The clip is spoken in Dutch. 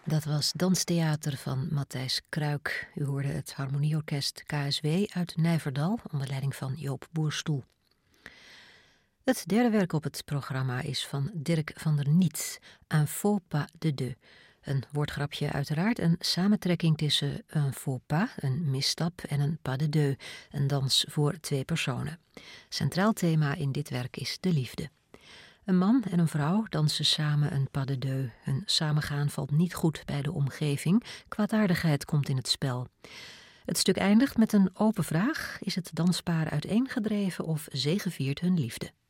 Dat was Danstheater van Matthijs Kruik. U hoorde het Harmonieorkest KSW uit Nijverdal onder leiding van Joop Boerstoel. Het derde werk op het programma is van Dirk van der Niet, Un faux pas de deux. Een woordgrapje uiteraard, een samentrekking tussen un faux pas, een misstap, en een pas de deux, een dans voor twee personen. Centraal thema in dit werk is de liefde. Een man en een vrouw dansen samen een pas de deux. Hun samengaan valt niet goed bij de omgeving. Kwaadaardigheid komt in het spel. Het stuk eindigt met een open vraag. Is het danspaar uiteengedreven of zegeviert hun liefde?